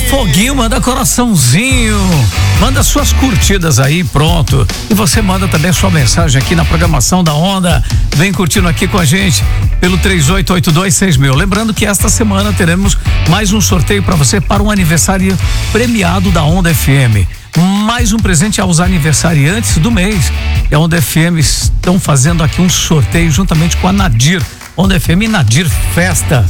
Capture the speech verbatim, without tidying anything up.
foguinho, manda coraçãozinho, manda suas curtidas aí, pronto. E você manda também sua mensagem aqui na programação da Onda. Vem curtindo aqui com a gente pelo três oito oito dois seis mil. Lembrando que esta semana teremos mais um sorteio para você para um aniversário premiado da Onda F M. Mais um presente aos aniversariantes do mês. E a Onda F M estão fazendo aqui um sorteio juntamente com a Nadir. Onda F M e Nadir Festa.